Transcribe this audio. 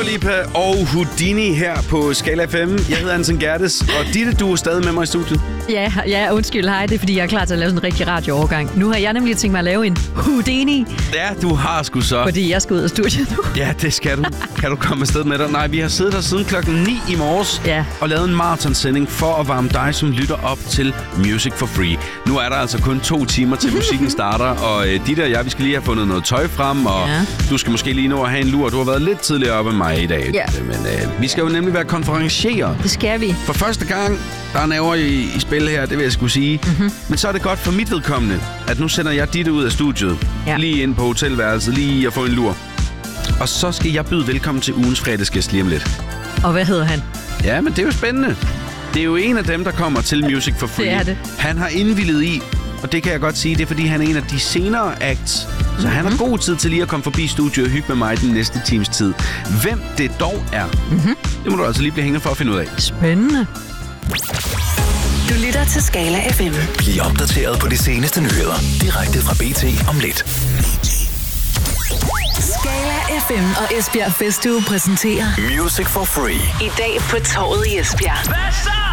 Dua Lipa og Houdini her på Skala FM. Jeg hedder Anton Gerdes, og Ditte, du er stadig med mig i studiet. Ja, undskyld, hej. Det er, fordi jeg er klar til at lave sådan en rigtig radioovergang. Nu har jeg nemlig tænkt mig at lave en Houdini. Ja, du har sgu så. Fordi jeg skal ud af studiet nu. Ja, det skal du. Kan du komme afsted med dig? Nej, vi har siddet her siden klokken 9 i morges og lavet en maratonsending for at varme dig, som lytter op til Music for Free. Nu er der altså kun 2 timer til musikken starter, og Ditte og jeg, vi skal lige have fundet noget tøj frem, og du skal måske lige nå at have en lur. Du har været lidt tidligere oppe med mig i dag. Ja. Men vi skal jo nemlig være konferencier. Det skal vi. For første gang, der er nerver i spil her, det vil jeg skulle sige. Men så er det godt for mit vedkommende, at nu sender jeg Ditte ud af studiet. Lige ind på hotelværelset, lige at få en lur. Og så skal jeg byde velkommen til ugens fredagsgæst lige om lidt. Og hvad hedder han? Ja, men det er jo spændende. Det er jo en af dem, der kommer til Music for Free. Det er det. Han har indvilliget i, og det kan jeg godt sige, det er fordi, han er en af de senere acts. Så han har god tid til lige at komme forbi studiet og hygge med mig den næste times tid. Hvem det dog er, det må du altså lige blive hængende for at finde ud af. Spændende. Du lytter til Skala FM. Bliv opdateret på de seneste nyheder direkte fra BT om lidt. Skala FM og Esbjerg Festuge præsenterer Music for Free. i dag på Torvet i Esbjerg. Hvad så?